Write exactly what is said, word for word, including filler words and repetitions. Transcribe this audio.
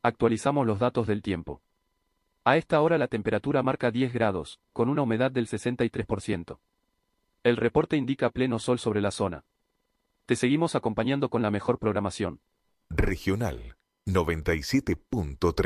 Actualizamos los datos del tiempo. A esta hora la temperatura marca diez grados, con una humedad del sesenta y tres por ciento. El reporte indica pleno sol sobre la zona. Te seguimos acompañando con la mejor programación. Regional noventa y siete punto tres.